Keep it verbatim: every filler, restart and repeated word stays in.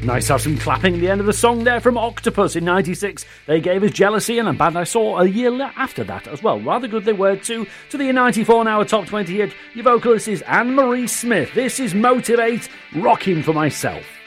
Nice to have some clapping at the end of the song there from Octopus in ninety-six. They gave us Jealousy, and a band I saw a year after that as well. Rather good they were too. To the ninety-four now top twenty hit, your vocalist is Anne-Marie Smith. This is Motivate, Rocking for Myself.